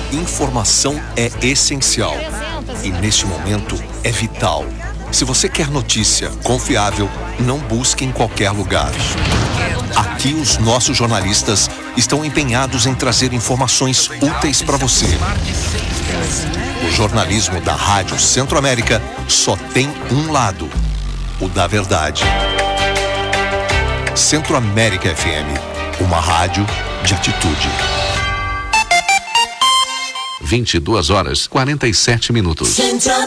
Informação é essencial e, neste momento, é vital. Se você quer notícia confiável, não busque em qualquer lugar. Aqui, os nossos jornalistas estão empenhados em trazer informações úteis para você. O jornalismo da Rádio Centro-América só tem um lado, o da verdade. Centro-América FM, uma rádio de atitude. 22 horas 47 minutos.